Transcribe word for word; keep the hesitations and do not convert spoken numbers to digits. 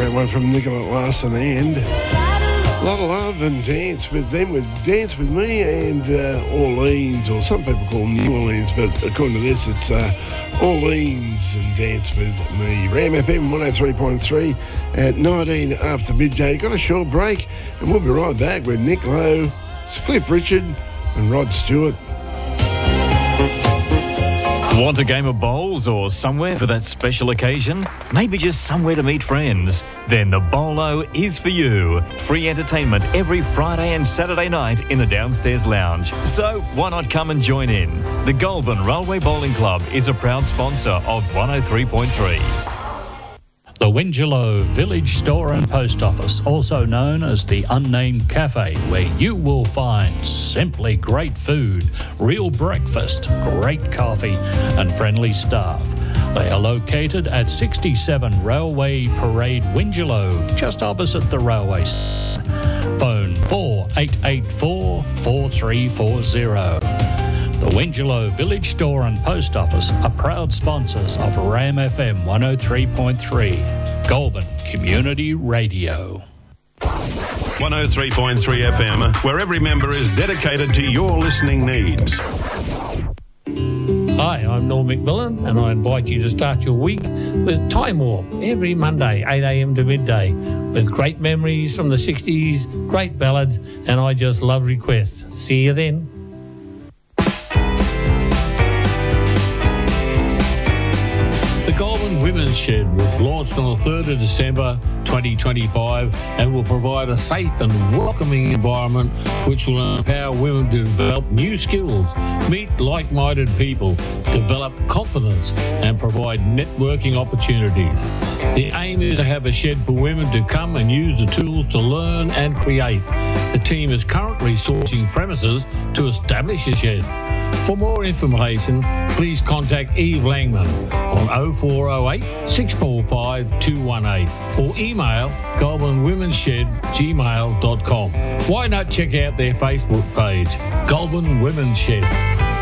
great one from Nicola Larson and a lot of love and dance with them with Dance With Me and uh, Orleans, or some people call them New Orleans, but according to this it's uh, Orleans and Dance With Me. Ram F M one oh three point three at nineteen after midday. Got a short break and we'll be right back with Nick Lowe, Cliff Richard and Rod Stewart. Want a game of bowls or somewhere for that special occasion? Maybe just somewhere to meet friends? Then the Bowlo is for you. Free entertainment every Friday and Saturday night in the downstairs lounge. So why not come and join in? The Goulburn Railway Bowling Club is a proud sponsor of one oh three point three. The Wingelow Village Store and Post Office, also known as the Unnamed Cafe, where you will find simply great food, real breakfast, great coffee and friendly staff. They are located at sixty-seven Railway Parade, Wingelow, just opposite the railway. Phone four eight eight four, four three four zero. The Wingelow Village Store and Post Office are proud sponsors of Ram F M one oh three point three, Goulburn Community Radio. one oh three point three F M, where every member is dedicated to your listening needs. Hi, I'm Norm McMillan, and I invite you to start your week with Time Warp every Monday, eight a m to midday, with great memories from the sixties, great ballads, and I just love requests. See you then. The Goulburn Women's Shed was launched on the third of December twenty twenty-five and will provide a safe and welcoming environment which will empower women to develop new skills, meet like-minded people, develop confidence and provide networking opportunities. The aim is to have a shed for women to come and use the tools to learn and create. The team is currently sourcing premises to establish a shed. For more information, please contact Eve Langman on oh four oh eight, six four five, two one eight or email goulburn women's shed gmail dot com. Why not check out their Facebook page, Goulburn Women's Shed?